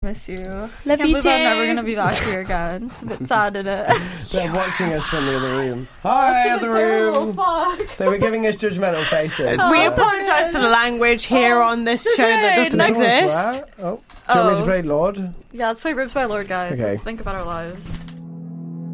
Miss you. Love Can't you believe too. I'm never gonna be back here again. It's a bit sad, isn't it? They're watching us from the other room. Hi, It's a other bit terrible, room. fuck. They were giving us judgmental faces. We apologise for the language here on this show that doesn't Next one, exist. Claire. Oh, do you want me to play Lord? Yeah, let's play Ribs by Lord, guys. Okay. Let's think about our lives.